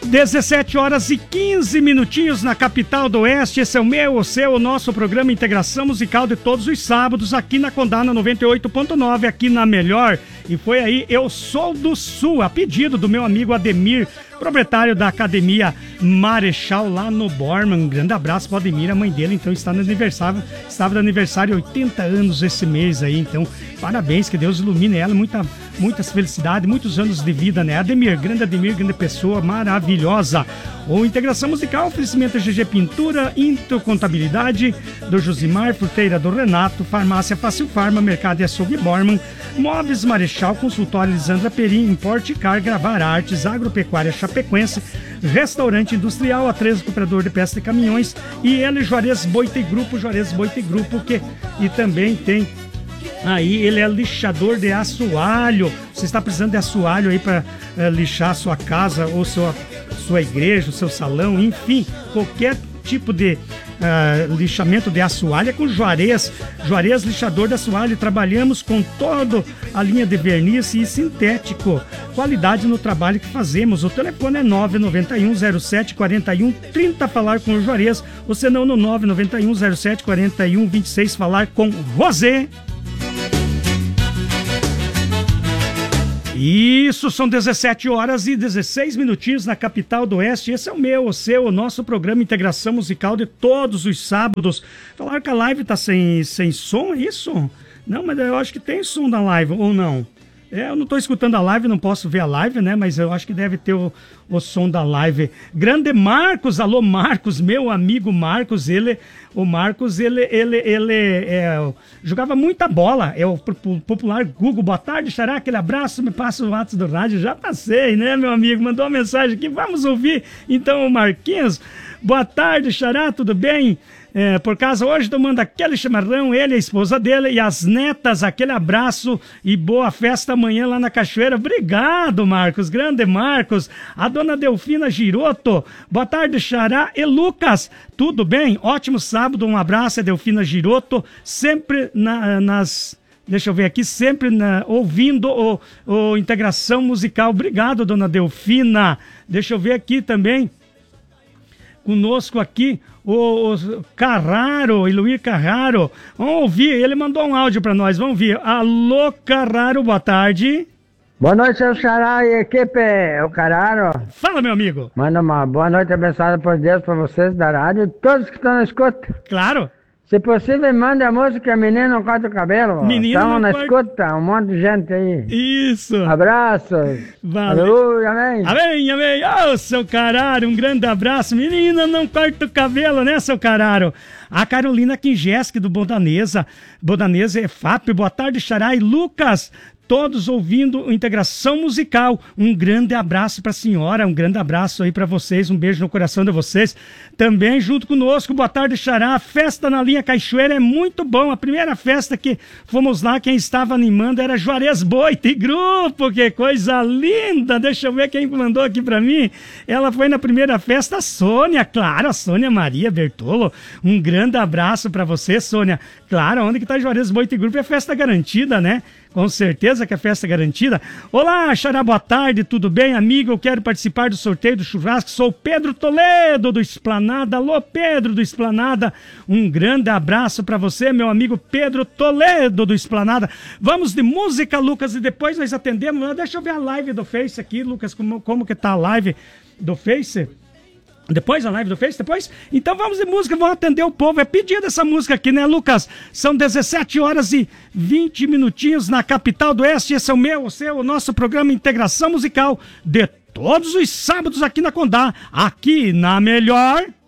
17 horas e 15 minutinhos na capital do Oeste. Esse é o meu, o seu, o nosso programa Integração Musical de todos os sábados aqui na Condá, na 98.9, aqui na Melhor. E foi aí, Eu Sou do Sul, a pedido do meu amigo Ademir, proprietário da Academia Marechal lá no Borman. Um grande abraço para o Ademir, a mãe dele então está no aniversário, estava de aniversário 80 anos esse mês aí, então parabéns, que Deus ilumine ela, muitas felicidades, muitos anos de vida, né? Ademir, grande pessoa, maravilhosa. O Integração Musical, oferecimento GG Pintura, Into Contabilidade, do Josimar, Fruteira do Renato, Farmácia Fácil Farma, Mercado e Açougue Borman, Móveis Marechal, Consultório Lisandra Perim, Importe Car, Gravar Artes, Agropecuária Chapecoense, Restaurante Industrial, A3 Comprador de Peças de Caminhões e L Juarez Boita e Grupo, e também tem aí, ele é lixador de assoalho. Você está precisando de assoalho aí para lixar a sua casa ou sua igreja, o seu salão, enfim, qualquer tipo de lixamento de assoalho é com Juarez lixador de assoalho. Trabalhamos com toda a linha de verniz e sintético, qualidade no trabalho que fazemos. O telefone é 991 07 41 30, falar com o Juarez, ou senão no 991 07 41 26, falar com Rosé. Isso, são 17 horas e 16 minutinhos na capital do Oeste. Esse é o meu, o seu, o nosso programa Integração Musical de todos os sábados. Falaram que a live tá sem som, é isso? Não, mas eu acho que tem som da live, ou não? Eu não estou escutando a live, não posso ver a live, né? Mas eu acho que deve ter o som da live. Grande Marcos, alô Marcos, meu amigo Marcos, ele jogava muita bola, é o popular Google. Boa tarde, Xará, aquele abraço, me passa o WhatsApp do rádio, já passei, né, meu amigo? Mandou uma mensagem aqui, vamos ouvir então o Marquinhos. Boa tarde, Xará, tudo bem? Por casa hoje tomando aquele chimarrão, ele, a esposa dele e as netas, aquele abraço e boa festa amanhã lá na Cachoeira. Obrigado, Marcos, grande Marcos. A dona Delfina Giroto, boa tarde, Xará e Lucas, tudo bem? Ótimo sábado, um abraço, a Delfina Giroto, sempre deixa eu ver aqui, sempre ouvindo o Integração Musical. Obrigado, dona Delfina. Deixa eu ver aqui também, conosco aqui, o Carraro, Iluir Carraro. Vamos ouvir, ele mandou um áudio para nós, vamos ouvir. Alô, Carraro, boa tarde. Boa noite, seu Xará e equipe, o Carraro. Fala, meu amigo. Manda uma boa noite abençoada por Deus para vocês da rádio e todos que estão na escuta. Claro. Se possível, mande a música Menino Não Corta o Cabelo. Estamos na escuta, um monte de gente aí. Isso. Abraços. Valeu. Aleluia, amém. Amém, amém. Ô, seu Carraro, um grande abraço. Menina, não corta o cabelo, né, seu Carraro? A Carolina Kingeski, do Bodanesa é FAP. Boa tarde, Xará e Lucas. Todos ouvindo Integração Musical. Um grande abraço para a senhora, um grande abraço aí para vocês, um beijo no coração de vocês. Também junto conosco, boa tarde, Xará. A festa na linha Cachoeira é muito bom. A primeira festa que fomos lá, quem estava animando era Juarez Boita e Grupo. Que coisa linda! Deixa eu ver quem mandou aqui para mim. Ela foi na primeira festa, a Sônia, claro, a Sônia Maria Bertolo. Um grande abraço para você, Sônia. Claro, onde que tá Juarez Boita e Grupo é festa garantida, né? Com certeza que é festa garantida. Olá, Xará, boa tarde, tudo bem, amigo? Eu quero participar do sorteio do churrasco. Sou Pedro Toledo, do Esplanada. Alô, Pedro do Esplanada. Um grande abraço para você, meu amigo Pedro Toledo, do Esplanada. Vamos de música, Lucas, e depois nós atendemos. Deixa eu ver a live do Face aqui, Lucas, como que tá a live do Face. Depois a live do Face, depois? Então vamos de música, vamos atender o povo. É pedido essa música aqui, né, Lucas? São 17 horas e 20 minutinhos na capital do Oeste. Esse é o meu, o seu, o nosso programa Integração Musical de todos os sábados aqui na Condá, aqui na Melhor.